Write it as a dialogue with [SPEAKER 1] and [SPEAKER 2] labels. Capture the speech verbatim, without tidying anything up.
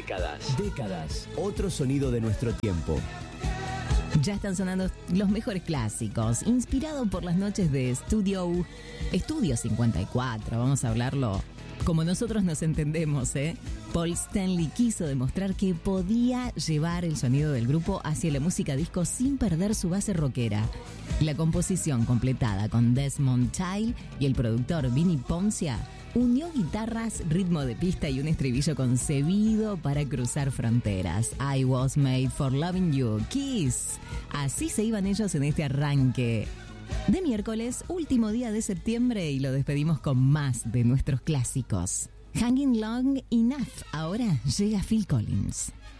[SPEAKER 1] Décadas. Décadas. Otro sonido de nuestro tiempo.
[SPEAKER 2] Ya están sonando los mejores clásicos, inspirado por las noches de Estudio, Estudio cincuenta y cuatro, vamos a hablarlo como nosotros nos entendemos, ¿eh? Paul Stanley quiso demostrar que podía llevar el sonido del grupo hacia la música disco sin perder su base rockera. La composición completada con Desmond Child y el productor Vinnie Poncia unió guitarras, ritmo de pista y un estribillo concebido para cruzar fronteras. I was made for loving you, Kiss. Así se iban ellos en este arranque de miércoles, último día de septiembre, y lo despedimos con más de nuestros clásicos. Hanging Long Enough. Ahora llega Phil Collins.